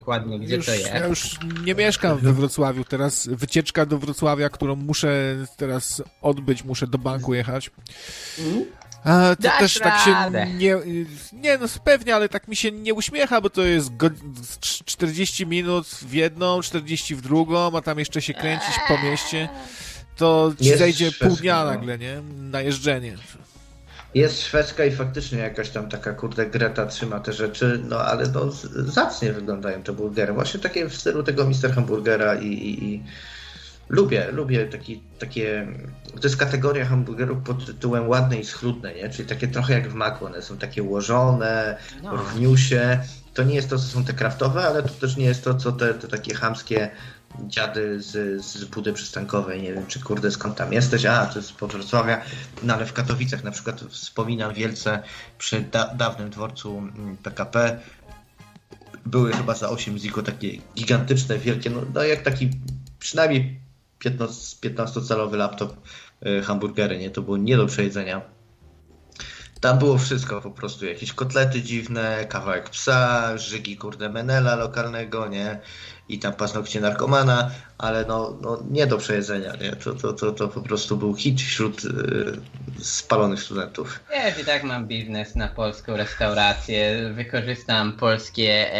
dokładnie, gdzie to jest. Ja już nie mieszkam we Wrocławiu. Teraz wycieczka do Wrocławia, którą muszę teraz odbyć, muszę do banku jechać. A to Dasz też tak się radę. nie, no pewnie, ale tak mi się nie uśmiecha, bo to jest 40 minut w jedną, 40 w drugą, a tam jeszcze się kręcić po mieście. To ci Jest zejdzie pół szwedzka, dnia no. nagle, nie? Na jeżdżenie. Jest szwedzka i faktycznie jakaś tam taka kurde Greta trzyma te rzeczy, no ale no zacnie wyglądają te burgery. Właśnie takie w stylu tego Mister Hamburgera i lubię takie, to jest kategoria hamburgerów pod tytułem ładne i schludne, nie? Czyli takie trochę jak w Macu, one są takie ułożone, równiusie. To nie jest to, co są te kraftowe, ale to też nie jest to, co te takie chamskie dziady z budy przystankowej. Nie wiem, czy kurde skąd tam jesteś. To jest po Wrocławia. No ale w Katowicach na przykład wspominam wielce przy dawnym dworcu PKP były chyba za 8 ziko takie gigantyczne, wielkie, no jak taki przynajmniej 15-calowy laptop hamburgery, nie? To było nie do przejedzenia. Tam było wszystko po prostu, jakieś kotlety dziwne, kawałek psa, żygi kurde menela lokalnego, nie? I tam paznokcie narkomana, ale no nie do przejedzenia, nie? To po prostu był hit wśród spalonych studentów. Ja i tak mam biznes na polską restaurację, wykorzystam polskie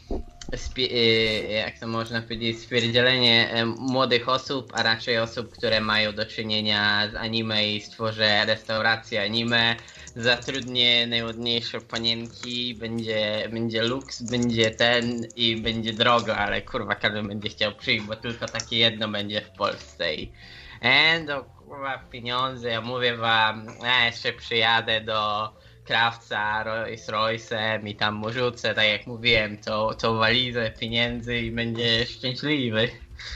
jak to można powiedzieć, stwierdzenie młodych osób, a raczej osób, które mają do czynienia z anime i stworzę restaurację anime, zatrudnię najładniejsze panienki, będzie luks, będzie ten i będzie drogo, ale kurwa każdy będzie chciał przyjść, bo tylko takie jedno będzie w Polsce i do kurwa pieniądze, ja mówię wam, jeszcze przyjadę do Krawca Rolls-Royce'em i tam mu rzucę, tak jak mówiłem, tą walizę pieniędzy i będzie szczęśliwy.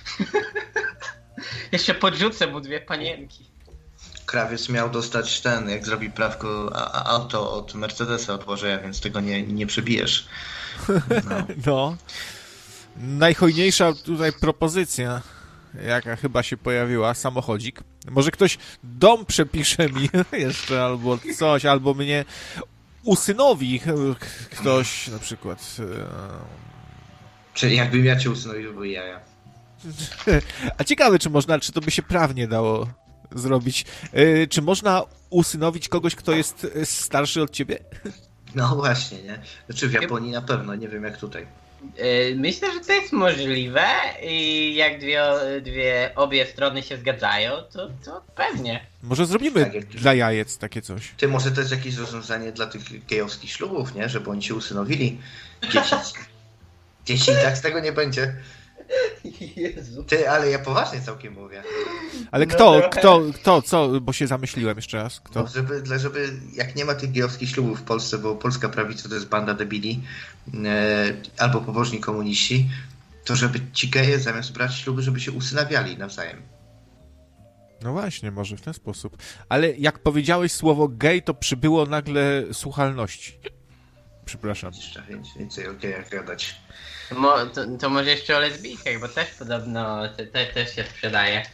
Jeszcze podrzucę mu 2 panienki. Krawiec miał dostać ten, jak zrobi prawko, auto od Mercedesa od Bożeja, więc tego nie przebijesz. No. Najhojniejsza tutaj propozycja, jaka chyba się pojawiła, samochodzik. Może ktoś dom przepisze mi jeszcze, albo coś, albo mnie usynowi ktoś na przykład. Czy jakbym ja cię usunął, to były jaja. A ciekawe, czy to by się prawnie dało zrobić. Czy można usynowić kogoś, kto jest starszy od ciebie? No właśnie, nie? Znaczy w Japonii na pewno, nie wiem jak tutaj. Myślę, że to jest możliwe i jak obie strony się zgadzają, to pewnie. Może zrobimy Tak, dla jajec takie coś. Ty, może to jest jakieś rozwiązanie dla tych gejowskich ślubów, nie? Żeby oni się usynowili. Dzieci tak z tego nie będzie. Jezu. Ty, ale ja poważnie całkiem mówię. Ale co? Bo się zamyśliłem jeszcze raz. Kto? No, żeby jak nie ma tych gejowskich ślubów w Polsce, bo polska prawica to jest banda debili, albo pobożni komuniści, to żeby ci geje zamiast brać śluby, żeby się usynawiali nawzajem. No właśnie, może w ten sposób. Ale jak powiedziałeś słowo gej, to przybyło nagle słuchalności. Przepraszam. Jeszcze więcej o gejach gadać. To może jeszcze o lesbijkach, bo też podobno też się sprzedaje.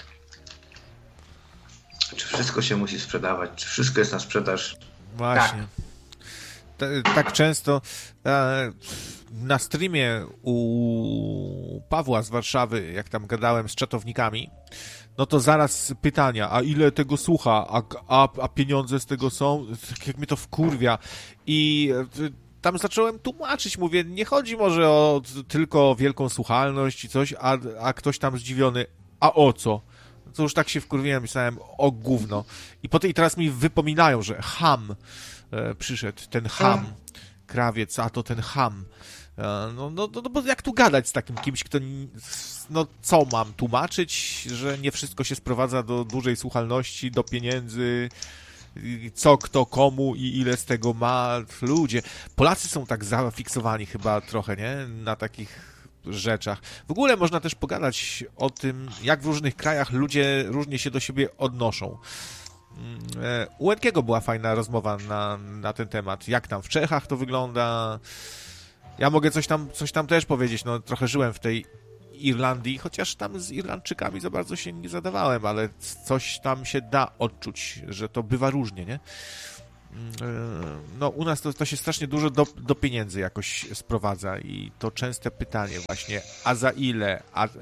Czy wszystko się musi sprzedawać? Czy wszystko jest na sprzedaż? Właśnie. Tak często na streamie u Pawła z Warszawy, jak tam gadałem z czatownikami, no to zaraz pytania, a ile tego słucha, a pieniądze z tego są? Tak jak mnie to wkurwia. I tam zacząłem tłumaczyć, mówię, nie chodzi może o tylko wielką słuchalność i coś, a ktoś tam zdziwiony, a o co? To już tak się wkurwiłem, myślałem, o gówno. I teraz mi wypominają, że ham przyszedł, ten ham, krawiec, a to ten ham. No bo jak tu gadać z takim kimś, kto, no co mam tłumaczyć, że nie wszystko się sprowadza do dużej słuchalności, do pieniędzy, co, kto, komu i ile z tego ma. Ludzie, Polacy są tak zafiksowani chyba trochę, nie? Na takich rzeczach. W ogóle można też pogadać o tym, jak w różnych krajach ludzie różnie się do siebie odnoszą. U Łęckiego była fajna rozmowa na ten temat. Jak tam w Czechach to wygląda. Ja mogę coś tam też powiedzieć. No, trochę żyłem w tej Irlandii, chociaż tam z Irlandczykami za bardzo się nie zadawałem, ale coś tam się da odczuć, że to bywa różnie, nie? no u nas to się strasznie dużo do pieniędzy jakoś sprowadza i to częste pytanie właśnie, a za ile,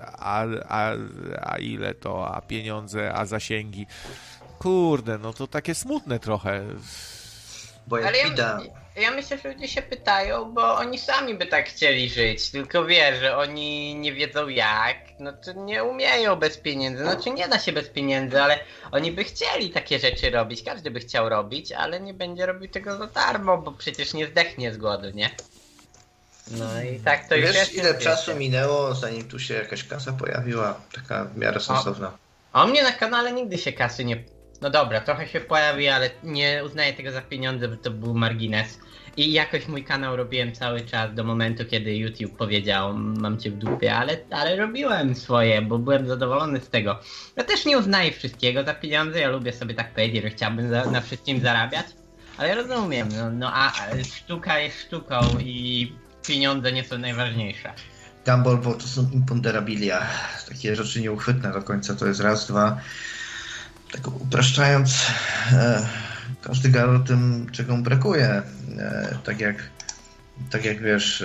a ile to, a pieniądze, a zasięgi. Kurde, no to takie smutne trochę. Bo jak ja myślę, że ludzie się pytają, bo oni sami by tak chcieli żyć, tylko wiesz, że oni nie wiedzą jak, no to nie umieją bez pieniędzy, znaczy nie da się bez pieniędzy, ale oni by chcieli takie rzeczy robić, każdy by chciał robić, ale nie będzie robił tego za darmo, bo przecież nie zdechnie z głodu, nie? No i tak to już wiesz, jest. ile czasu minęło, zanim tu się jakaś kasa pojawiła, taka w miarę sensowna. A u mnie na kanale nigdy się kasy nie... No dobra, trochę się pojawi, ale nie uznaję tego za pieniądze, bo to był margines. I jakoś mój kanał robiłem cały czas do momentu, kiedy YouTube powiedział, mam cię w dupie, ale robiłem swoje, bo byłem zadowolony z tego. Ja też nie uznaję wszystkiego za pieniądze, ja lubię sobie tak powiedzieć, że chciałbym na wszystkim zarabiać, ale rozumiem, a sztuka jest sztuką i pieniądze nie są najważniejsze. Gumball, bo to są imponderabilia, takie rzeczy nieuchwytne do końca, to jest raz, dwa. Tak upraszczając, każdy gada o tym, czego mu brakuje. Tak jak wiesz,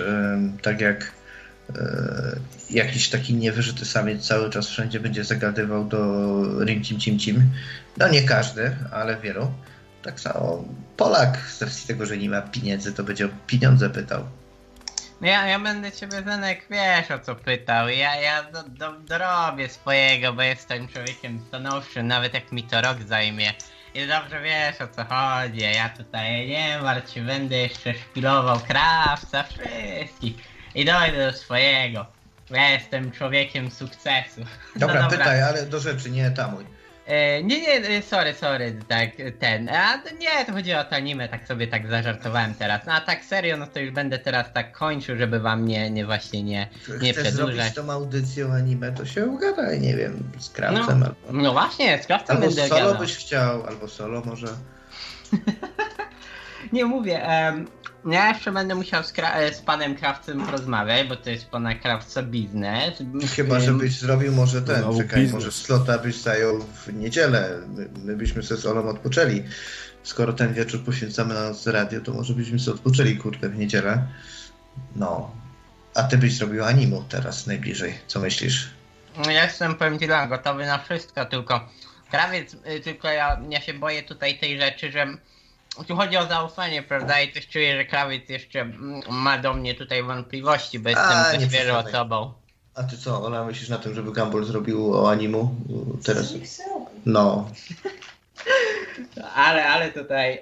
jakiś taki niewyżyty samiec cały czas wszędzie będzie zagadywał do rim cim cim. No nie każdy, ale wielu. Tak samo Polak z racji tego, że nie ma pieniędzy, to będzie o pieniądze pytał. Ja będę ciebie, Zenek, wiesz o co pytał. Ja dorobię swojego, bo jestem człowiekiem stanowczym, nawet jak mi to rok zajmie. I dobrze wiesz o co chodzi, ja tutaj nie martw się, będę jeszcze szpilował Krawca, wszystkich. I dojdę do swojego. Ja jestem człowiekiem sukcesu. Dobra, pytaj, ale do rzeczy, nie tamuj. Nie, sorry, tak, to chodzi o to anime, tak sobie tak zażartowałem teraz. No a tak serio, no to już będę teraz tak kończył, żeby wam nie Chcesz przedłużać. zrobić tą audycją anime, to się ugadaj, nie wiem, z Krawcem albo... No właśnie, z Krawcem albo będę solo gadał. byś chciał, albo solo może. Nie mówię, ja jeszcze będę musiał z panem Krawcem porozmawiać, bo to jest pana Krawca biznes. Chyba, żebyś zrobił może biznes. Może slota byś zajął w niedzielę. My byśmy sobie z Olą odpoczęli. Skoro ten wieczór poświęcamy na noc radio, to może byśmy sobie odpoczęli, kurde, w niedzielę. No. A ty byś zrobił animu teraz najbliżej. Co myślisz? Ja jestem, powiem ci, gotowy na wszystko, tylko Krawiec, tylko ja się boję tutaj tej rzeczy, że tu chodzi o zaufanie, prawda? I też czuję, że Krawiec jeszcze ma do mnie tutaj wątpliwości, bo jestem ze świeżą osobą. A ty co, Ola, myślisz na tym, żeby Gumball zrobił o animu? Teraz. No. Ale tutaj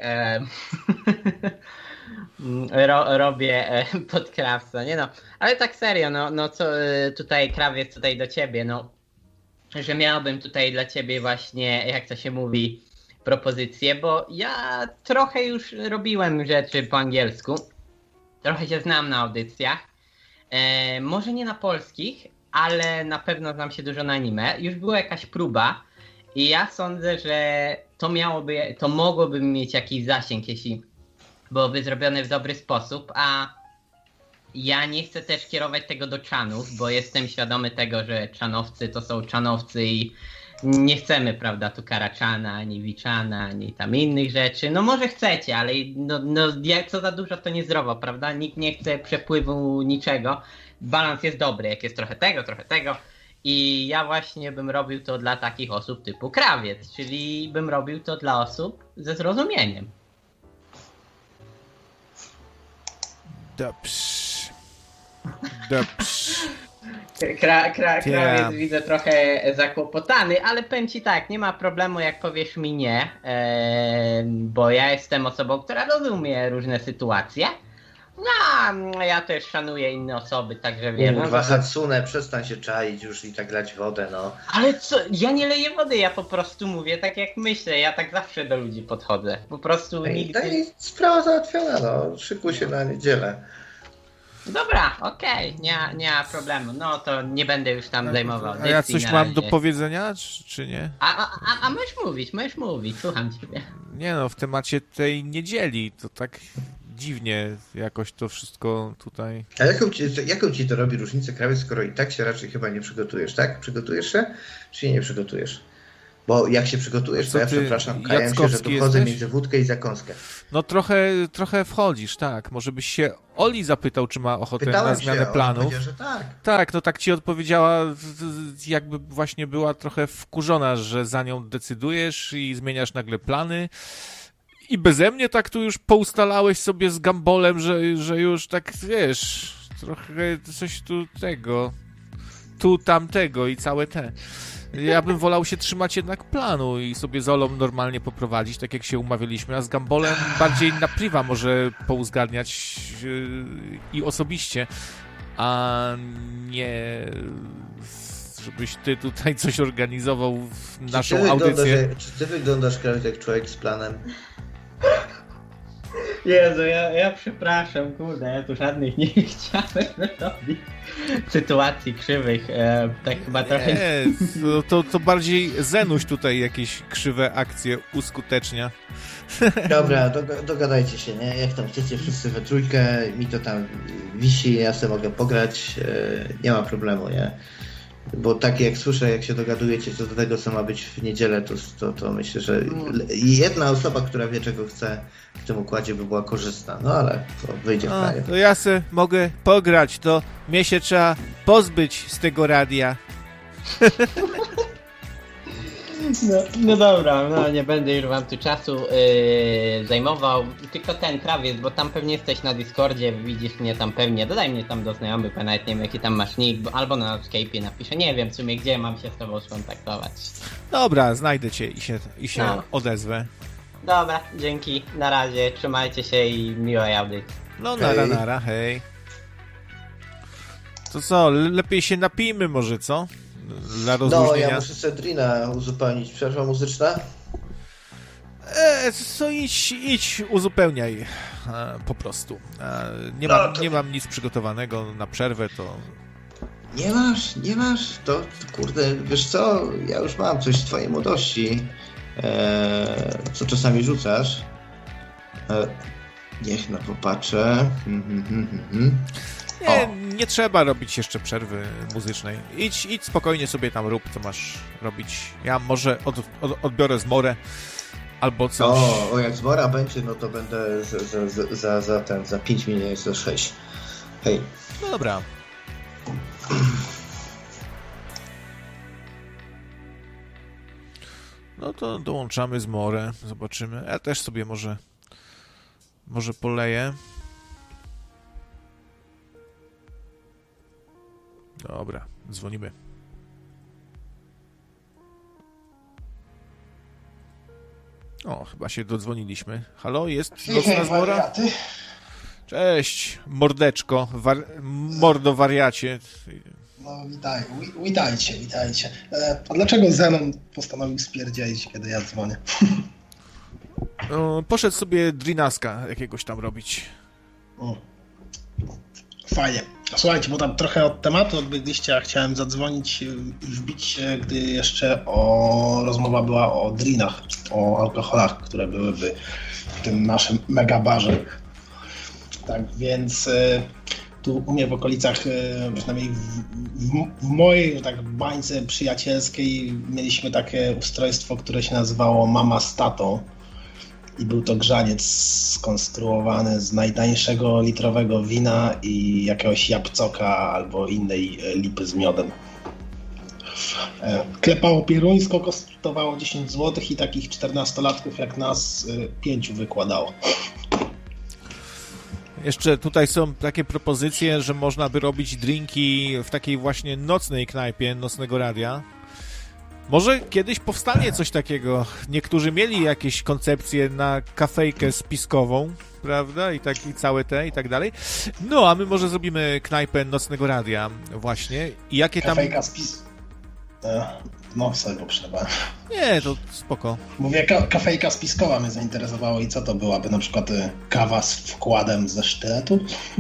robię pod Krawca, nie no. Ale tak serio, no co tutaj Krawiec tutaj do ciebie, no. Że miałbym tutaj dla ciebie właśnie, jak to się mówi, propozycję, bo ja trochę już robiłem rzeczy po angielsku. Trochę się znam na audycjach. Może nie na polskich, ale na pewno znam się dużo na anime. Już była jakaś próba i ja sądzę, że to mogłoby mieć jakiś zasięg, jeśli byłoby zrobione w dobry sposób, a ja nie chcę też kierować tego do czanów, bo jestem świadomy tego, że czanowcy to są czanowcy i nie chcemy, prawda, tu Karaczana, ani Wiczana, ani tam innych rzeczy. No może chcecie, ale jak co za dużo, to niezdrowo, prawda? Nikt nie chce przepływu niczego. Balans jest dobry, jak jest trochę tego. I ja właśnie bym robił to dla takich osób typu Krawiec, czyli bym robił to dla osób ze zrozumieniem. Dobrze. Krawiec widzę trochę zakłopotany, ale powiem ci tak, nie ma problemu jak powiesz mi nie, bo ja jestem osobą, która rozumie różne sytuacje. No, ja też szanuję inne osoby, także wiem. Kurwa, Hatsune, przestań się czaić już i tak lać wodę, no. Ale co, ja nie leję wody, ja po prostu mówię tak jak myślę, ja tak zawsze do ludzi podchodzę. Po prostu nigdy... Sprawa załatwiona, no, szykuj się na niedzielę. Dobra, okej, nie ma problemu, no to nie będę już tam zajmował. A ja coś mam do powiedzenia, czy nie? A możesz mówić, słucham ciebie. Nie no, w temacie tej niedzieli, to tak dziwnie jakoś to wszystko tutaj... A jaką ci to robi różnicę, Krawiec, skoro i tak się raczej chyba nie przygotujesz, tak? Przygotujesz się, czy się nie przygotujesz? Bo jak się przygotujesz, to ja przepraszam, kaję się, że tu chodzę między wódkę i zakąskę. No trochę wchodzisz, tak. Może byś się Oli zapytał, czy ma ochotę na zmianę planów. Ona że tak. Tak, no tak ci odpowiedziała, jakby właśnie była trochę wkurzona, że za nią decydujesz i zmieniasz nagle plany. I beze mnie tak tu już poustalałeś sobie z Gambolem, że już tak, wiesz, trochę coś tu tego, tu tamtego i całe te. Ja bym wolał się trzymać jednak planu i sobie z Olą normalnie poprowadzić, tak jak się umawialiśmy, a z Gambolem bardziej na priwa może pouzgadniać i osobiście, a nie żebyś ty tutaj coś organizował w naszą audycję. Czy ty wyglądasz, Krawiec, jak człowiek z planem? Jezu, ja przepraszam, kurde, ja tu żadnych nie chciałem robić sytuacji krzywych, tak chyba trochę... Nie, to bardziej Zenuś tutaj jakieś krzywe akcje uskutecznia. Dobra, dogadajcie się, nie? Jak tam chcecie wszyscy we trójkę, mi to tam wisi, ja sobie mogę pograć, nie ma problemu, nie? Bo tak jak słyszę, jak się dogadujecie co do tego, co ma być w niedzielę, to myślę, że jedna osoba, która wie, czego chce w tym układzie, by była korzystna. No ale to wyjdzie w kraju. To ja se mogę pograć, to mnie się trzeba pozbyć z tego radia. No dobra, no nie będę już wam tu czasu zajmował, tylko ten Krawiec, bo tam pewnie jesteś na Discordzie, widzisz mnie tam pewnie, dodaj mnie tam do znajomych, bo nawet nie wiem jaki tam masz nick, albo na Skype'ie napiszę, nie wiem w sumie gdzie mam się z tobą skontaktować. Dobra, znajdę cię i się odezwę. Dobra, dzięki, na razie, trzymajcie się i miłej audycji. No nara, hej. To co, lepiej się napijmy może, co? Dla rozluźnienia. No, ja muszę Cedrina uzupełnić. Przerwa muzyczna? Co idź uzupełniaj po prostu. Nie mam nic przygotowanego na przerwę, to... Nie masz? To kurde, wiesz co? Ja już mam coś z twojej młodości, co czasami rzucasz. Niech no popatrzę. Nie trzeba robić jeszcze przerwy muzycznej. Idź spokojnie sobie tam rób, co masz robić. Ja może odbiorę zmorę albo coś. O, jak zmora będzie, no to będę za 5 minut, jest to 6. Hej. No dobra. No to dołączamy zmorę, zobaczymy. Ja też sobie może poleję. Dobra, dzwonimy. O, chyba się dodzwoniliśmy. Halo, jest nocna zmora? Cześć, mordeczko, mordo wariacie. No witajcie. A dlaczego Zenon postanowił spierdzielić, kiedy ja dzwonię? Poszedł sobie Drinaska jakiegoś tam robić. Fajnie. Słuchajcie, bo tam trochę od tematu odbiegliście, a chciałem zadzwonić i wbić się, gdy jeszcze rozmowa była o drinach, o alkoholach, które byłyby w tym naszym megabarze. Tak więc tu u mnie w okolicach, przynajmniej w mojej tak bańce przyjacielskiej mieliśmy takie ustrojstwo, które się nazywało Mama z tatą. I był to grzaniec skonstruowany z najtańszego litrowego wina i jakiegoś jabłcoka albo innej lipy z miodem. Klepało pieruńsko, kosztowało 10 zł i takich 14-latków jak nas 5 wykładało. Jeszcze tutaj są takie propozycje, że można by robić drinki w takiej właśnie nocnej knajpie, nocnego radia. Może kiedyś powstanie coś takiego. Niektórzy mieli jakieś koncepcje na kafejkę spiskową, prawda? I całe te i tak dalej. No, a my może zrobimy knajpę nocnego radia właśnie. I jakie tam... Kafejka no, sobie poprzebałem. Nie, to spoko. Mówię, kafejka spiskowa mnie zainteresowało i co to byłaby? Na przykład kawa z wkładem ze sztyletu?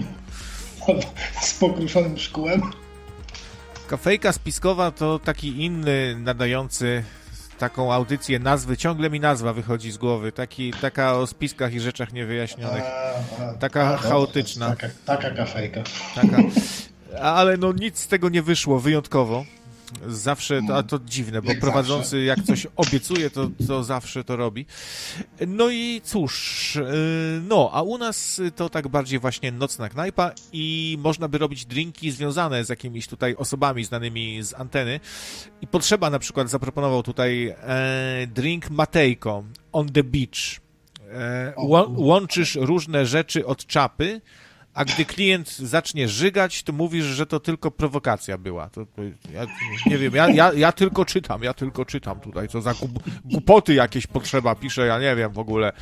Z pokruszonym szkłem? Kafejka spiskowa to taki inny nadający taką audycję nazwy. Ciągle mi nazwa wychodzi z głowy. Taka o spiskach i rzeczach niewyjaśnionych. Taka chaotyczna. Taka kafejka. Ale no nic z tego nie wyszło, wyjątkowo. Zawsze, a to dziwne, bo Jak prowadzący zawsze. jak coś obiecuje, to zawsze to robi. No i cóż, a u nas to tak bardziej właśnie nocna knajpa i można by robić drinki związane z jakimiś tutaj osobami znanymi z anteny. I Potrzeba na przykład zaproponował tutaj drink Matejko on the beach. Łączysz różne rzeczy od czapy, a gdy klient zacznie żygać, to mówisz, że to tylko prowokacja była. Ja nie wiem, ja tylko czytam tutaj, co za głupoty jakieś potrzeba, pisze, ja nie wiem w ogóle.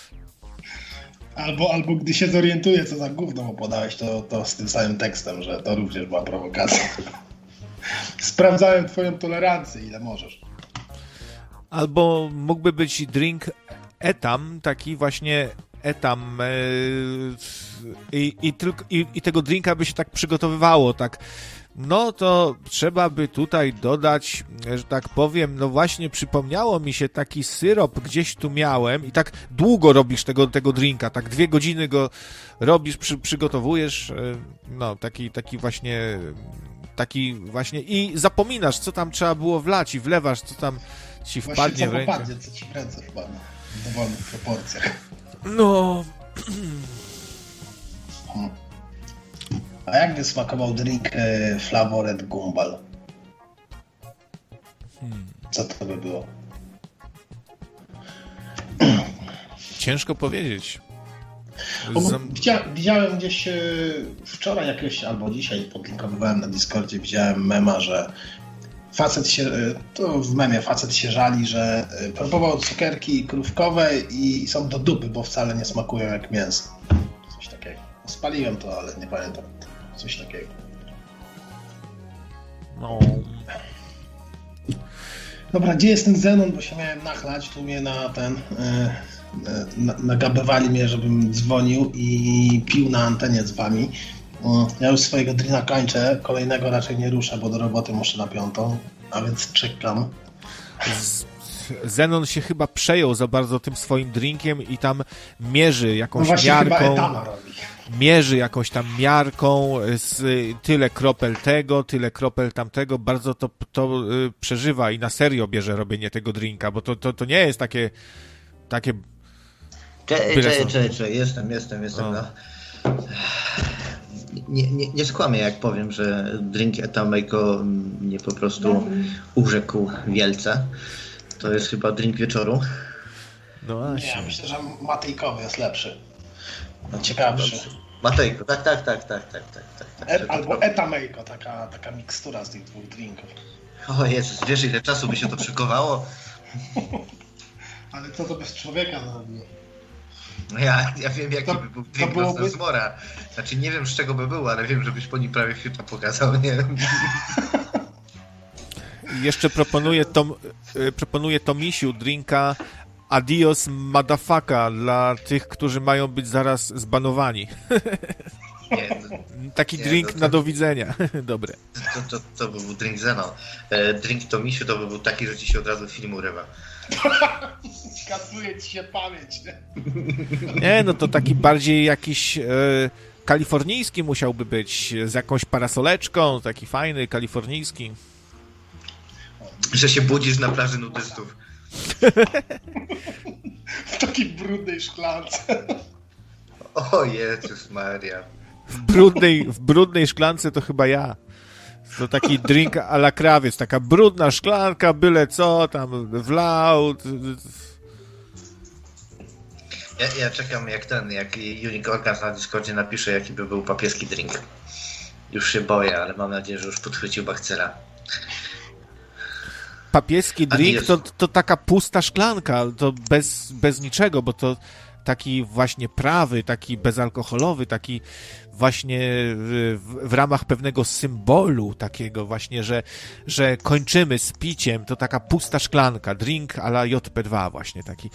Albo gdy się zorientuję, co za gówno podałeś, to z tym samym tekstem, że to również była prowokacja. Sprawdzałem twoją tolerancję, ile możesz. Albo mógłby być drink etam, taki właśnie etam i tego drinka by się tak przygotowywało, tak. No to trzeba by tutaj dodać, że tak powiem, no właśnie przypomniało mi się taki syrop, gdzieś tu miałem i tak długo robisz tego drinka, tak 2 godziny go robisz, przygotowujesz, no taki właśnie i zapominasz, co tam trzeba było wlać i wlewasz, co tam ci wpadnie w rękę. Popadnie, co ci w ręce wpadnie w dowolnych proporcjach. No... A jak by smakował drink Flavored Gumball? Co to by było? Ciężko powiedzieć. Widziałem gdzieś wczoraj jakieś, albo dzisiaj podlinkowywałem na Discordzie, widziałem mema, że facet się żali, że próbował cukierki krówkowe i są do dupy, bo wcale nie smakują jak mięso. Coś takiego. Spaliłem to, ale nie pamiętam. Coś takiego. No. Dobra, gdzie jest ten Zenon, bo się miałem nachlać, tu mnie nagabywali mnie, żebym dzwonił i pił na antenie z wami. Ja już swojego drina kończę, kolejnego raczej nie ruszę, bo do roboty muszę na 5, a więc czekam. Zenon się chyba przejął za bardzo tym swoim drinkiem i tam mierzy jakąś właśnie miarką. Chyba etama robi. Mierzy jakąś tam miarką, tyle kropel tego, tyle kropel tamtego, bardzo to przeżywa i na serio bierze robienie tego drinka, bo to nie jest takie... Jestem. No. Nie skłamię, jak powiem, że drink Etamejko mnie po prostu urzekł wielce. To jest chyba drink wieczoru. No właśnie. Ja myślę, że Matejkowy jest lepszy. Ciekawszy. Matejko, tak. Albo Etamejko, taka mikstura z tych 2 drinków. O Jezus, wiesz ile czasu by się to szykowało? Ale co to bez człowieka zrobiło? Ja wiem, jaki by był drink Mocna Zmora. Znaczy nie wiem, z czego by był, ale wiem, żebyś po nim prawie fiuta pokazał, nie? Jeszcze proponuję Tomisiu drinka Adios Madafaka dla tych, którzy mają być zaraz zbanowani. Taki drink na do widzenia. Dobre. To by był drink Zenon. Drink Tomisiu to by był taki, że ci się od razu film urywa. Kasuje ci się pamięć, nie? Nie, no to taki bardziej jakiś kalifornijski musiałby być, z jakąś parasoleczką, taki fajny, kalifornijski. Że się budzisz na plaży nudystów. W takiej brudnej szklance. O Jezus Maria. W brudnej szklance to chyba ja. To taki drink a la krawiec, taka brudna szklanka, byle co tam wlał. Ja czekam jak Unique Organs na Discordzie napisze, jaki by był papieski drink. Już się boję, ale mam nadzieję, że już podchwycił bakcyla. Papieski drink to taka pusta szklanka, to bez niczego, bo to taki właśnie prawy, taki bezalkoholowy, taki właśnie w ramach pewnego symbolu takiego właśnie, że kończymy z piciem, to taka pusta szklanka, drink a la JP2 właśnie taki.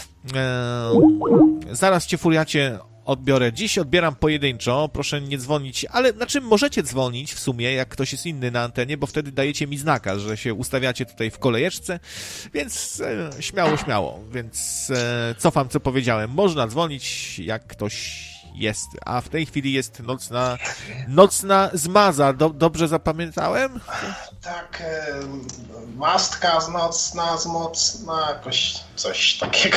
Zaraz cię, Furiacie, odbiorę. Dziś odbieram pojedynczo, proszę nie dzwonić, ale na czym możecie dzwonić w sumie, jak ktoś jest inny na antenie, bo wtedy dajecie mi znaka, że się ustawiacie tutaj w kolejeczce, więc śmiało, więc cofam, co powiedziałem. Można dzwonić, jak ktoś jest, a w tej chwili jest nocna zmaza. Dobrze zapamiętałem? Tak, mastka nocna, jakoś coś takiego.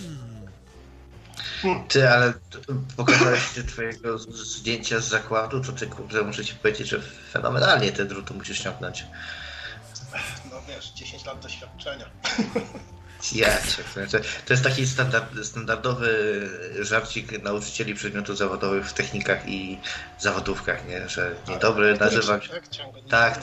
Ty, ale pokazałeś się twojego zdjęcia z zakładu, to ty, kurde, muszę ci powiedzieć, że fenomenalnie te druty musisz ciągnąć. No wiesz, 10 lat doświadczenia. To jest taki standardowy żarcik nauczycieli przedmiotów zawodowych w technikach i zawodówkach, nie? Że dzień dobry, nazywam się... Tak.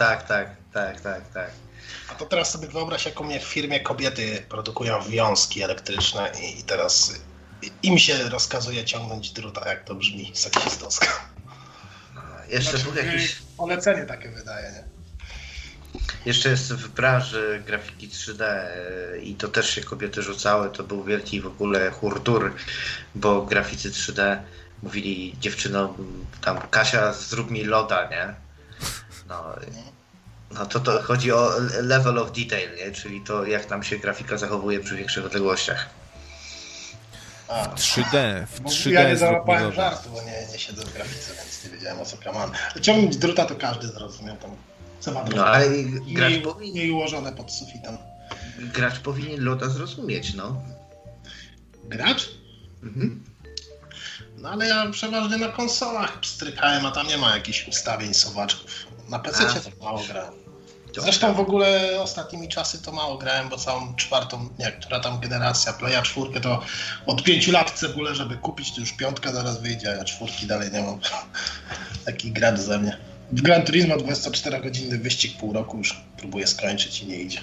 A to teraz sobie wyobraź, jaką mnie w firmie kobiety produkują wiązki elektryczne i teraz im się rozkazuje ciągnąć druta, jak to brzmi seksistowsko. Jeszcze był jakiś... Polecenie takie wydaje, nie? Jeszcze jest w branży grafiki 3D i to też się kobiety rzucały, to był wielki w ogóle hurtur, bo graficy 3D mówili dziewczynom tam, Kasia, zrób mi loda, nie? No to chodzi o level of detail, nie? Czyli to, jak tam się grafika zachowuje przy większych odległościach. W 3D. Ja nie załapałem żartu, bo nie siedzę w grafice, więc nie wiedziałem, o co kaman. Ciągnąć druta to każdy zrozumiał tam. Co ma druta. No ale nie ułożone pod sufitem. Gracz powinien loda zrozumieć, no. Gracz? Mhm. No ale ja przeważnie na konsolach strykałem, a tam nie ma jakichś ustawień sowaczków. Na PC-cie to mało grałem. Zresztą w ogóle ostatnimi czasy to mało grałem, bo całą czwartą, która tam generacja, Playa 4 to od 5 lat cebulę, żeby kupić, to już 5 zaraz wyjdzie, a ja 4 dalej nie mam. Taki gracz ze mnie. W Gran Turismo 24-godzinny wyścig pół roku już próbuję skończyć i nie idzie.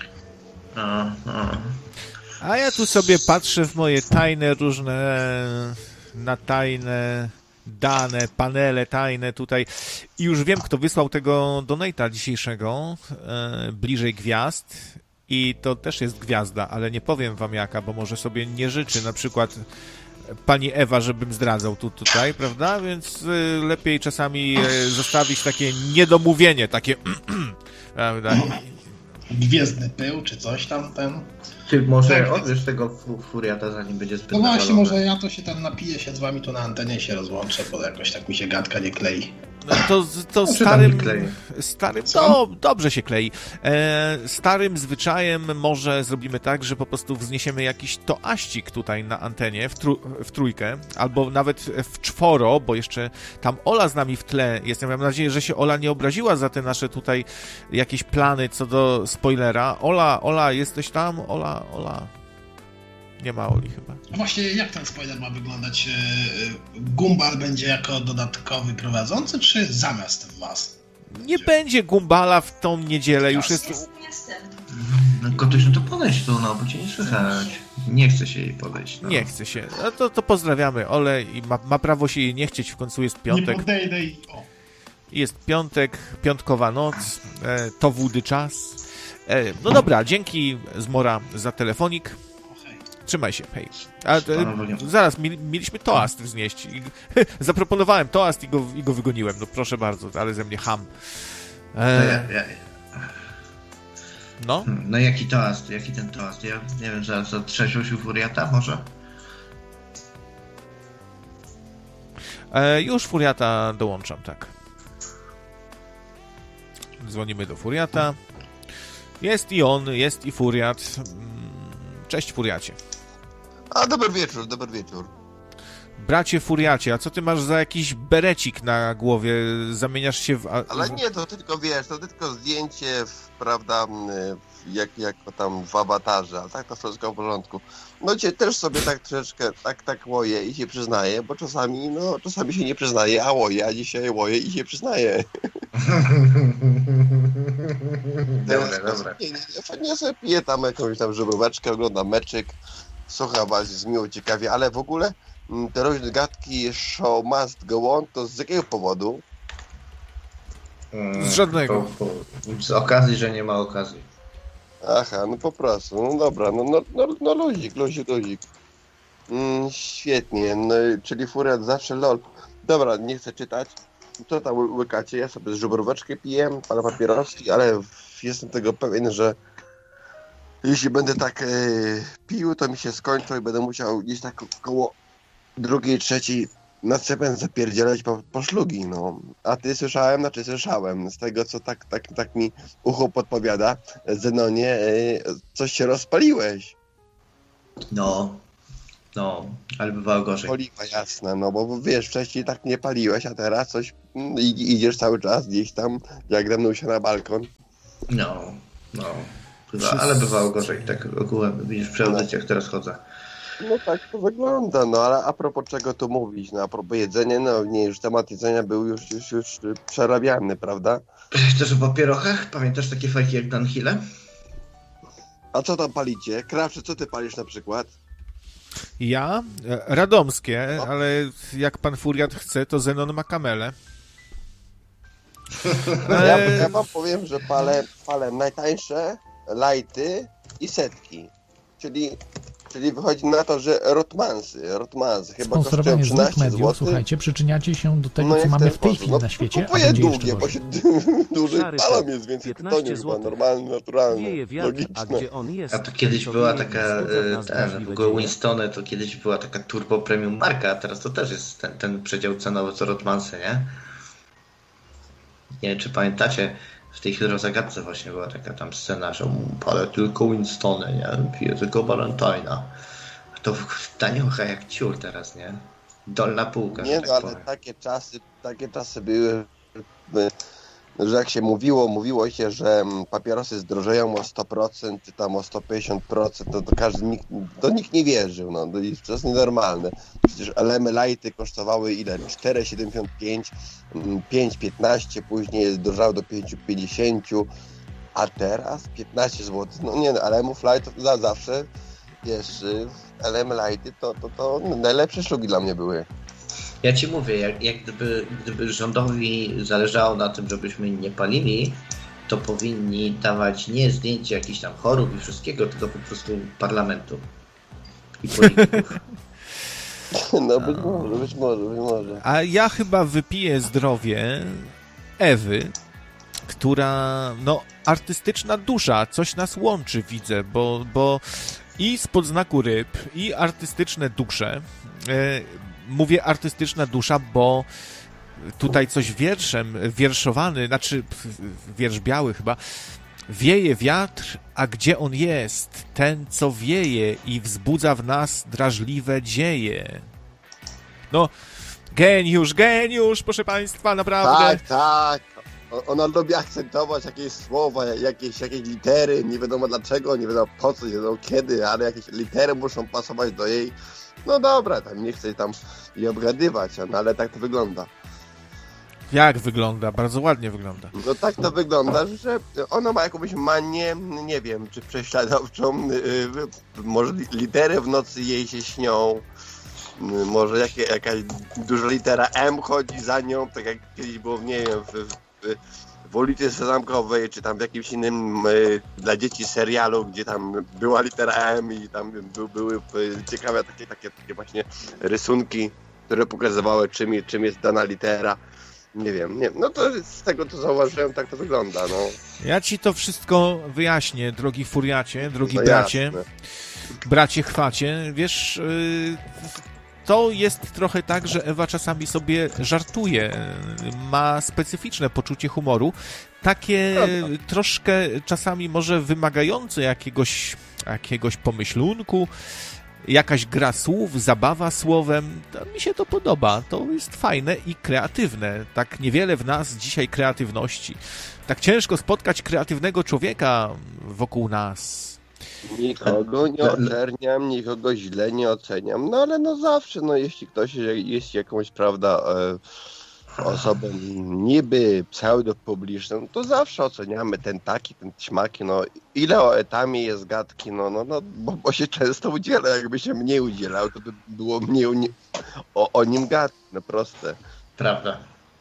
A ja tu sobie patrzę w moje tajne tajne dane, panele tajne tutaj i już wiem, kto wysłał tego donate'a dzisiejszego, bliżej gwiazd, i to też jest gwiazda, ale nie powiem wam jaka, bo może sobie nie życzy na przykład pani Ewa, żebym zdradzał tutaj, prawda? Więc lepiej czasami zostawić takie niedomówienie, takie prawda? Gwiezdny pył, czy coś tam, Ty może odbierz tego furiata, zanim będzie zbyt No właśnie, może ja to się tam napiję się z wami tu na antenie się rozłączę, bo jakoś tak mi się gadka nie klei. No to starym dobrze się klei. Starym zwyczajem może zrobimy tak, że po prostu wzniesiemy jakiś toaścik tutaj na antenie w trójkę, albo nawet w czworo, bo jeszcze tam Ola z nami w tle jest. Ja mam nadzieję, że się Ola nie obraziła za te nasze tutaj jakieś plany co do spoilera. Ola, jesteś tam? Ola. Nie ma Oli chyba. A właśnie, jak ten spoiler ma wyglądać? Gumball będzie jako dodatkowy prowadzący, czy zamiast was? Nie będzie Gumballa w tą niedzielę, już jest... No Kotuś, no to podejdź tu, no, bo cię nie słychać. Nie chce się jej podejść. No. Nie chce się. No to pozdrawiamy Ole i ma prawo się jej nie chcieć, w końcu jest piątek. Nie podejdę i... O. Jest piątek, piątkowa noc, to wódy czas. No dobra, dzięki Zmora za telefonik. Trzymaj się, hej. A, zaraz, mieliśmy toast wznieść. Zaproponowałem toast i go wygoniłem. No proszę bardzo, ale ze mnie ham. No? No jaki toast? Jaki ten toast? Ja nie wiem, za trzeźwość u furiata może? Już furiata dołączam, tak. Dzwonimy do furiata. Jest i on, jest i furiat. Cześć furiacie. A dobry wieczór. Bracie furiacie, a co ty masz za jakiś berecik na głowie? Zamieniasz się w... Ale nie, to tylko zdjęcie, prawda, jako tam w awatarze, a tak to wszystko w porządku. No cię też sobie tak troszeczkę, tak łoję i się przyznaję, bo czasami się nie przyznaję, a łoję, a dzisiaj łoję i się przyznaję. Dobra. Ja sobie piję tam jakąś tam żubróweczkę, oglądam meczyk, słucham was, jest miło, ciekawie, ale w ogóle te różne gadki show must go on, to z jakiego powodu? Z żadnego. Z okazji, że nie ma okazji. Aha, no po prostu, no dobra, no luzik. Świetnie, no, czyli furiat zawsze lol. Dobra, nie chcę czytać. Co tam łykacie? Ja sobie z żubróweczkę piję, palę papieroski, ale jestem tego pewien, że jeśli będę tak pił, to mi się skończą i będę musiał gdzieś tak koło 2, 3 na trzepem zapierdzielać po szlugi, no. A ty słyszałem, z tego co tak mi ucho podpowiada, Zenonie, coś się rozpaliłeś. No, ale bywało gorzej. Oliwa jasna, no bo wiesz, wcześniej tak nie paliłeś, a teraz coś idziesz cały czas gdzieś tam, jak Danusia na balkon. No. Ale bywało gorzej, tak ogółem, widzisz, przy audycjach teraz chodzę. No tak to wygląda, no ale a propos czego tu mówić, no a propos jedzenia, no nie, już temat jedzenia był już przerabiany, prawda? Chcesz o papierochach? Pamiętasz takie fajki jak Dunhille? A co tam palicie? Krawcze, co ty palisz na przykład? Ja? Radomskie, ale jak pan Furiat chce, to Zenon ma kamelę. Ja wam powiem, że palę najtańsze lighty i setki, czyli wychodzi na to, że Rotmansy chyba kosztują Sponsorowanie 13 mediów, zł. słuchajcie, przyczyniacie się do tego, No co jak mamy ten w tej sposób. chwili na świecie, a Kupuję będzie jeszcze długie, bo gorzej. się dłużej Szary palą kot, jest, więc 15 to nie chyba złotych. normalne, naturalne, Wieje wiatr, a logiczne. gdzie on jest? A to kiedyś to była wieje taka, i wzbudza w nas w drażliwe ogóle dzieje. Winstony to kiedyś była taka turbo premium marka, a teraz to też jest ten przedział cenowy co Rotmansy, nie? Nie wiem, czy pamiętacie, w tej hydrozagadce właśnie była taka tam scena, że palę tylko Winstony, nie? Piję tylko Balentina. A to taniocha jak ciur teraz, nie? Dolna półka, Nie, że no tak ale powiem. takie czasy były, że jak się mówiło się, że papierosy zdrożeją o 100%, czy tam o 150%, to nikt nie wierzył, no, to jest nienormalne. Przecież LM Lighty kosztowały ile? 4,75, 5,15, później zdrożały do 5,50, a teraz 15 zł. No nie, no, LM-ów Light to zawsze, wiesz, LM Lighty to najlepsze szlugi dla mnie były. Ja ci mówię, jak gdyby rządowi zależało na tym, żebyśmy nie palili, to powinni dawać nie zdjęcie jakichś tam chorób i wszystkiego, tylko po prostu parlamentu i polityków. No być może. A ja chyba wypiję zdrowie Ewy, która, no, artystyczna dusza, coś nas łączy, widzę, bo i spod znaku ryb, i artystyczne dusze. Mówię artystyczna dusza, bo tutaj coś wierszowany, znaczy wiersz biały chyba. Wieje wiatr, a gdzie on jest? Ten, co wieje i wzbudza w nas drażliwe dzieje. No, geniusz, proszę państwa, naprawdę. Tak. Ona lubi akcentować jakieś słowa, jakieś litery, nie wiadomo dlaczego, nie wiadomo po co, nie wiadomo kiedy, ale jakieś litery muszą pasować do jej. No dobra, tam nie chcę tam jej obgadywać, no ale tak to wygląda. Jak wygląda? Bardzo ładnie wygląda. No tak to wygląda, że ona ma jakąś manię, nie wiem, czy prześladowczą, może litery w nocy jej się śnią, może jakaś duża litera M chodzi za nią, tak jak kiedyś było, nie wiem, w ulicy Sezamkowej, czy tam w jakimś innym dla dzieci serialu, gdzie tam była litera M i tam były ciekawe takie właśnie rysunki, które pokazywały, czym jest dana litera. Nie wiem, no to z tego co zauważyłem, tak to wygląda, no. Ja ci to wszystko wyjaśnię, drogi Furiacie, drogi No bracie, jasne. bracie chwacie. Wiesz, to jest trochę tak, że Ewa czasami sobie żartuje, ma specyficzne poczucie humoru, takie troszkę czasami może wymagające jakiegoś pomyślunku, jakaś gra słów, zabawa słowem, to mi się to podoba, to jest fajne i kreatywne. Tak niewiele w nas dzisiaj kreatywności. Tak ciężko spotkać kreatywnego człowieka wokół nas. Nikogo nie oczerniam, nikogo źle nie oceniam, no ale no zawsze, no jeśli ktoś jest jakąś, prawda, osobą niby pseudo-publiczną, to zawsze oceniamy ten ćmaki, no ile o etamie jest gadki, no bo się często udziela, jakby się mniej udzielał, to by było mniej o nim gadki, no proste. Prawda.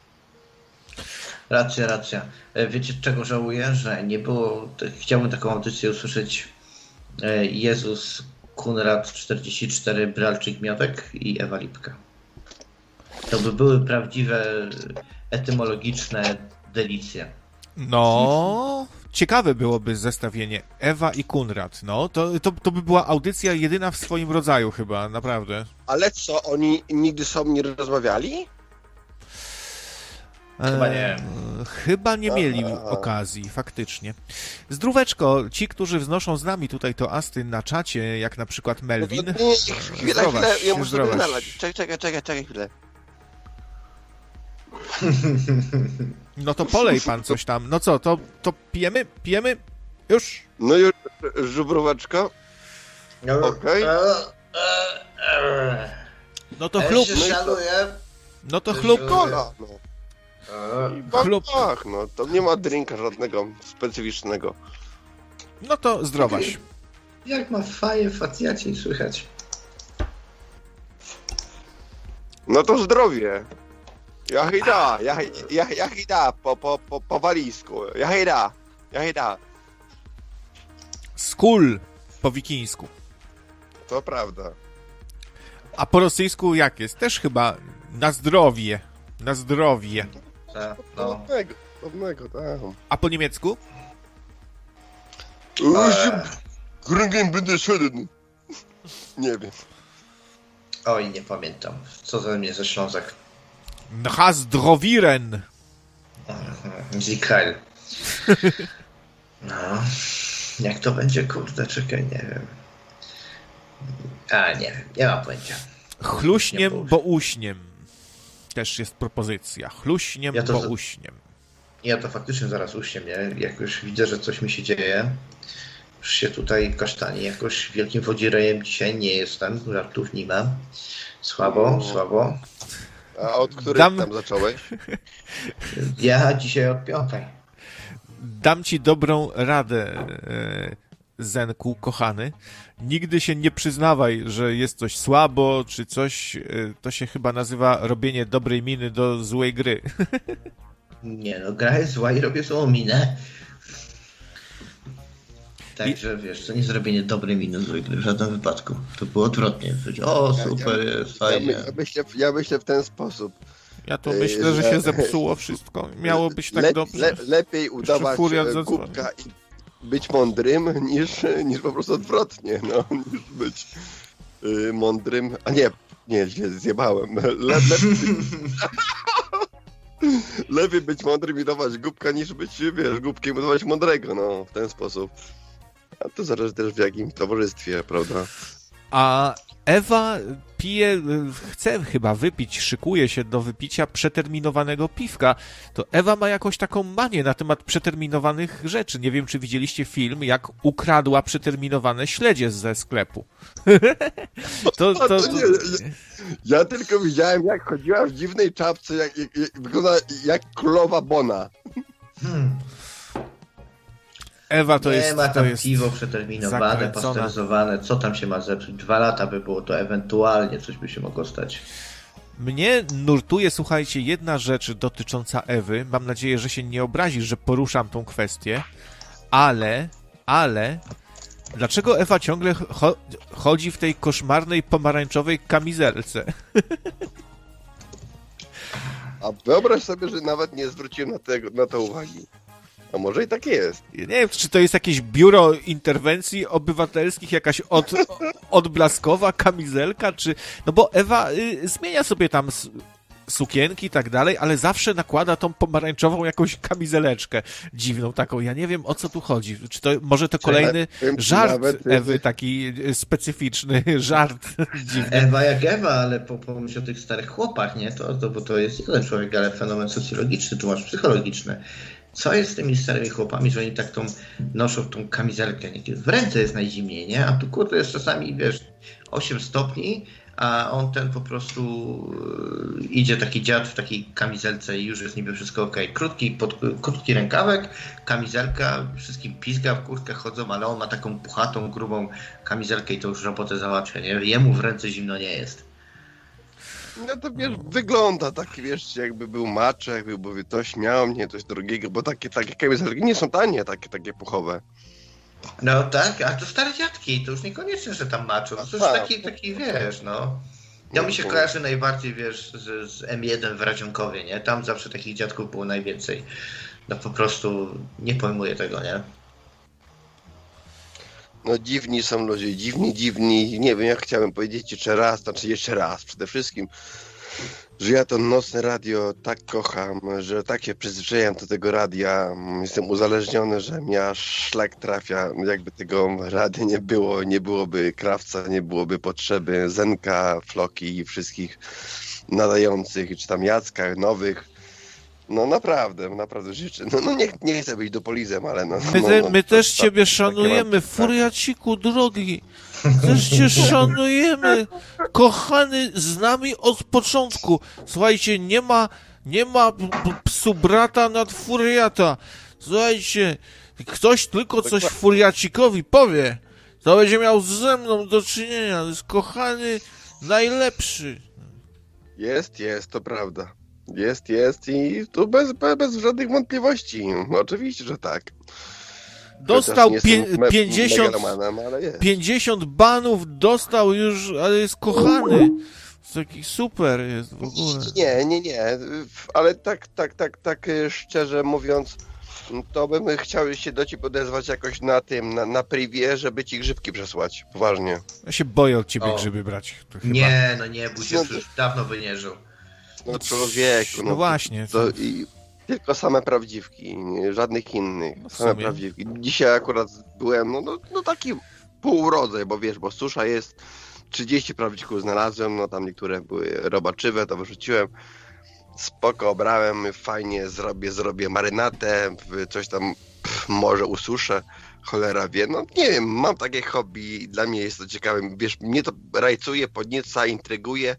Racja. Wiecie czego żałuję? Że nie było, chciałbym taką audycję usłyszeć Jezus, Kunrad 44, Bralczyk Miotek i Ewa Lipka. To by były prawdziwe etymologiczne delicje. No, ciekawe byłoby zestawienie Ewa i Kunrad. No, to by była audycja jedyna w swoim rodzaju chyba, naprawdę. Ale co, oni nigdy z sobą nie rozmawiali? Chyba nie. Chyba nie mieli okazji, faktycznie. Zdróweczko, ci, którzy wznoszą z nami tutaj toasty na czacie, jak na przykład Melvin. Chwilę, ja muszę sobie nalać. Czekaj chwilę. No to polej pan coś tam. No co, to pijemy? Pijemy? Już? No już, żubróweczko. Okej. No to chlub. No to chlub. Kola, no. Chlub. Ach, no to nie ma drinka żadnego specyficznego. No to zdrowaś. Jak ma faję facjaci słychać. No to zdrowie. Jachida, po walijsku. Jachida. Skul po wikińsku. To prawda. A po rosyjsku jak jest? Też chyba na zdrowie. Na zdrowie. No. Pewnego, tak. A po niemiecku? Nie wiem. Oj, nie pamiętam. Co za mnie ze Ślązak? Na zdrowiren. Zikheil. No. Jak to będzie, kurde, czekaj, nie wiem. Nie mam pojęcia. Chluśniem, bo uśniem. Też jest propozycja. Chluśniem, bo uśniem. Ja to faktycznie zaraz uśniem, nie? Jak już widzę, że coś mi się dzieje, już się tutaj kasztani, jakoś wielkim wodzirejem dzisiaj nie jestem, żartów nie mam. Słabo. A od której tam zacząłeś? Ja dzisiaj od 5. Dam ci dobrą radę, Zenku, kochany. Nigdy się nie przyznawaj, że jest coś słabo, czy coś, to się chyba nazywa robienie dobrej miny do złej gry. Nie no, gra jest zła i robię złą minę. Także wiesz, to nie zrobienie dobrej miny do złej gry w żadnym wypadku. To było odwrotnie. O, super, jest fajnie. Ja myślę w ten sposób. Ja to myślę, że się zepsuło wszystko. Miało być tak dobrze. Lepiej udawać kubka i być mądrym, niż po prostu odwrotnie, no, niż być mądrym. A nie, zjebałem. Lepiej być mądrym i dawać głupka, niż być, wiesz, głupkiem i dawać mądrego, no, w ten sposób. A to zależy też w jakim towarzystwie, prawda? A Ewa chce chyba wypić, szykuje się do wypicia przeterminowanego piwka. To Ewa ma jakąś taką manię na temat przeterminowanych rzeczy. Nie wiem, czy widzieliście film, jak ukradła przeterminowane śledzie ze sklepu. Ja tylko widziałem, jak chodziła w dziwnej czapce, jak wygląda jak królowa Bona. Ewa to nie jest... ma tam jest piwo przeterminowane, pasteryzowane. Co tam się ma zepsuć? 2 lata by było, to ewentualnie coś by się mogło stać. Mnie nurtuje, słuchajcie, jedna rzecz dotycząca Ewy. Mam nadzieję, że się nie obrazisz, że poruszam tą kwestię. Ale... Dlaczego Ewa ciągle chodzi w tej koszmarnej pomarańczowej kamizelce? A wyobraź sobie, że nawet nie zwróciłem na to uwagi. A może i tak jest. Nie wiem, czy to jest jakieś biuro interwencji obywatelskich, jakaś odblaskowa kamizelka, czy... No bo Ewa zmienia sobie tam sukienki i tak dalej, ale zawsze nakłada tą pomarańczową jakąś kamizeleczkę dziwną taką. Ja nie wiem, o co tu chodzi. Czy to może to kolejny żart Ewy, taki specyficzny żart dziwny. Ewa jak Ewa, ale pomyśl o tych starych chłopach, nie? Bo to jest jeden człowiek, ale fenomen socjologiczny, tu masz psychologiczny. Co jest z tymi starymi chłopami, że oni tak noszą tą kamizelkę? W ręce jest najzimniej, nie? A tu kurde jest czasami, wiesz, 8 stopni, a on po prostu idzie taki dziad w takiej kamizelce i już jest niby wszystko okej. Krótki rękawek, kamizelka, wszystkim pizga, w kurtkach chodzą, ale on ma taką puchatą, grubą kamizelkę i to już robotę załatwia, nie? Jemu w ręce zimno nie jest. No to wiesz, wygląda taki, wiesz, jakby był macho, jakby to śmiało mnie, coś drogiego, bo takie kamizelki nie są tanie, takie puchowe. No tak, a to stare dziadki, to już niekoniecznie, że tam macho, to już taki wiesz, no. Ja mi się kojarzy najbardziej, wiesz, z M1 w Radzionkowie, nie? Tam zawsze takich dziadków było najwięcej. no po prostu nie pojmuję tego, nie? No dziwni są ludzie, dziwni. Nie wiem, jak chciałem powiedzieć jeszcze raz przede wszystkim, że ja to nocne radio tak kocham, że tak się przyzwyczaiłem do tego radia. Jestem uzależniony, że mi aż szlak trafia. Jakby tego radia nie byłoby Krawca, nie byłoby potrzeby Zenka, Floki i wszystkich nadających, czy tam Jacka, nowych. No naprawdę życzę. No nie chcę być dopolizem, ale no. My też ciebie szanujemy, furiaciku drogi. Też cię szanujemy. Kochany, z nami od początku. Słuchajcie, nie ma psu brata nad furiata. Słuchajcie, ktoś tylko coś furiacikowi powie, to będzie miał ze mną do czynienia. To jest kochany, najlepszy. Jest, to prawda. Jest i tu bez żadnych wątpliwości. Oczywiście, że tak. Dostał 50 50 banów, dostał już, ale jest kochany. Taki super jest w ogóle. Nie. Ale tak szczerze mówiąc, to bym chciał się do ciebie odezwać jakoś na privie, żeby ci grzybki przesłać. Poważnie. Ja się boję od ciebie grzyby brać. Nie, bo się już dawno by nie żył. No człowieku. No właśnie. I tylko same prawdziwki, żadnych innych. Same prawdziwki. Dzisiaj akurat byłem, no taki półrodzaj, bo susza jest, 30 prawdziwków znalazłem, no tam niektóre były robaczywe, to wyrzuciłem. Spoko, obrałem, fajnie, zrobię marynatę, coś tam może ususzę, cholera wie, no nie wiem, mam takie hobby, dla mnie jest to ciekawe, wiesz, mnie to rajcuje, podnieca, intryguje.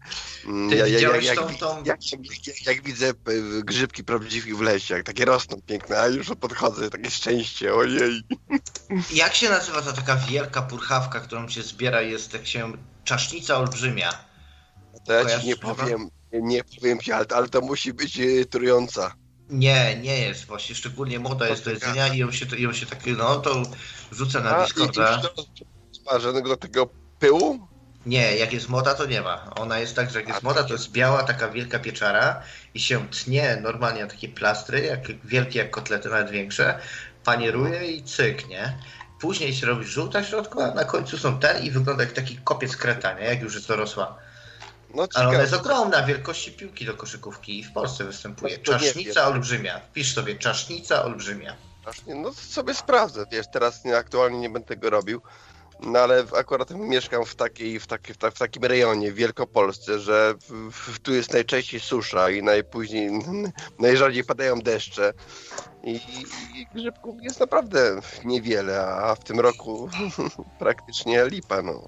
Jak widzę grzybki prawdziwych w lesie, jak takie rosną piękne, a już podchodzę, takie szczęście, ojej. Jak się nazywa ta taka wielka purchawka, którą się zbiera, jest jak się czasznica olbrzymia? To ja ci nie powiem ci, ale to musi być trująca. Nie jest właśnie, szczególnie młoda jest do jedzenia i ją się tak, to rzucę na Discorda. Ma żadnego takiego pyłu? Nie, jak jest młoda, to nie ma. Ona jest tak, że jak jest młoda, to jest biała, taka wielka pieczara i się tnie normalnie na takie plastry, wielkie jak kotlety, nawet większe, panieruje i cyk, nie? Później się robi żółta środkowa, na końcu są i wygląda jak taki kopiec kreta, nie? Jak już jest dorosła. No, ale ona jest ogromna, wielkości piłki do koszykówki i w Polsce występuje. Czasznica olbrzymia. Wpisz sobie czasznica olbrzymia. No sobie sprawdzę, wiesz, teraz aktualnie nie będę tego robił, no ale akurat mieszkam w takim rejonie w Wielkopolsce, że tu jest najczęściej susza i najrzadziej padają deszcze i grzybków jest naprawdę niewiele, a w tym roku praktycznie lipa, no.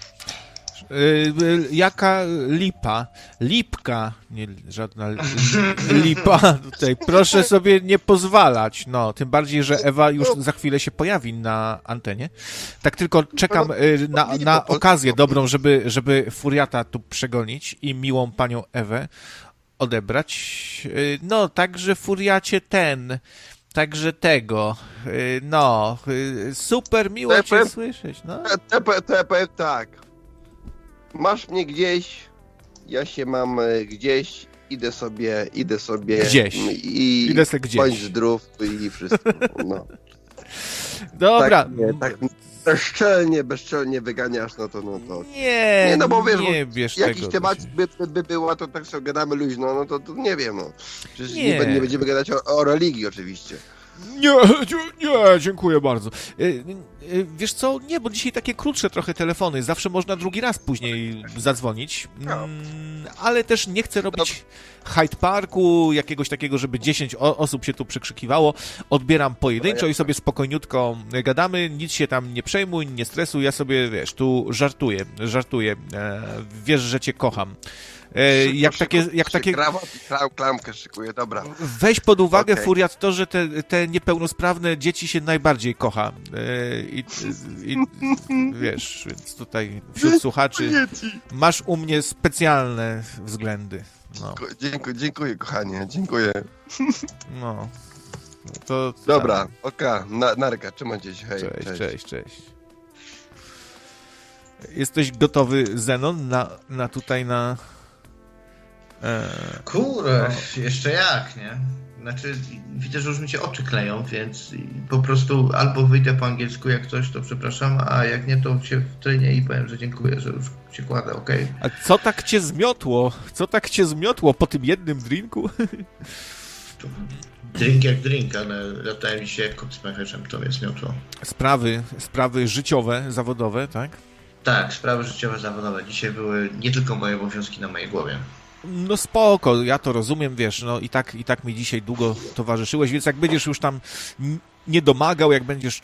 Jaka lipa? Lipka, nie żadna lipa tutaj. Proszę sobie nie pozwalać. No, tym bardziej, że Ewa już za chwilę się pojawi na antenie. Tak tylko czekam na okazję dobrą, żeby furiata tu przegonić i miłą panią Ewę odebrać. No, także furiacie także tego. No, super miło cię słyszeć. No. Tak. Masz mnie gdzieś, ja się mam gdzieś, idę sobie gdzieś. Idę sobie gdzieś. Bądź zdrów i wszystko. No. Dobra. Tak bezczelnie wyganiasz, no to. Nie, no bo wiesz, nie bierz jakiś tego, temat by była, to tak sobie gadamy luźno, no to nie wiem, no. Przecież nie będziemy gadać o religii oczywiście. Nie, dziękuję bardzo. Wiesz co? Nie, bo dzisiaj takie krótsze trochę telefony. Zawsze można drugi raz później zadzwonić. Ale też nie chcę robić Hyde Parku, jakiegoś takiego, żeby 10 osób się tu przekrzykiwało. Odbieram pojedynczo i sobie spokojniutko gadamy. Nic się tam nie przejmuj, nie stresuj. Ja sobie, wiesz, tu żartuję. Wiesz, że cię kocham. Jak takie... Klamkę szykuję, dobra. Weź pod uwagę, Furiat, to, że te niepełnosprawne dzieci się najbardziej kocha. I wiesz, więc tutaj wśród słuchaczy masz u mnie specjalne względy. No. Dziękuję, kochanie, dziękuję. No. To dobra, narka, trzymajcie się, hej. Cześć. Jesteś gotowy, Zenon, na Kurde, jeszcze jak, nie? Znaczy, widzę, że już mi się oczy kleją, więc po prostu albo wyjdę po angielsku jak coś, to przepraszam, a jak nie, to się wtrynię i powiem, że dziękuję, że już się kładę, okej? A co tak cię zmiotło? Co tak cię zmiotło po tym jednym drinku? Drink jak drink, ale latałem dzisiaj jak kot z pęcherzem, to mnie zmiotło. Sprawy życiowe, zawodowe, tak? Tak, sprawy życiowe, zawodowe. Dzisiaj były nie tylko moje obowiązki na mojej głowie. No spoko, ja to rozumiem, wiesz, no i tak mi dzisiaj długo towarzyszyłeś, więc jak będziesz już tam nie domagał, jak będziesz